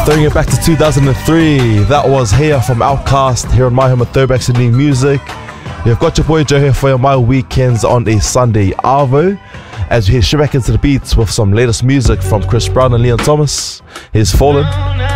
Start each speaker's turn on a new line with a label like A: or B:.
A: Throwing it back to 2003, that was Here from Outkast here on My Home of Throwbacks and New Music. You've got your boy Joe here for your My Weekends on a Sunday Arvo, as we head straight back into the beats with some latest music from Chris Brown and Leon Thomas. Here's Fallen.